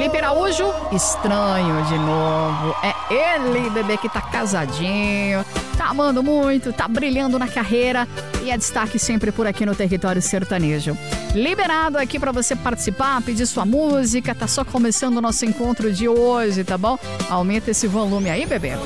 Felipe Araújo, estranho de novo. É ele, bebê, que tá casadinho, tá amando muito, tá brilhando na carreira e é destaque sempre por aqui no Território Sertanejo. Liberado aqui pra você participar, pedir sua música, tá só começando o nosso encontro de hoje, tá bom? Aumenta esse volume aí, bebê.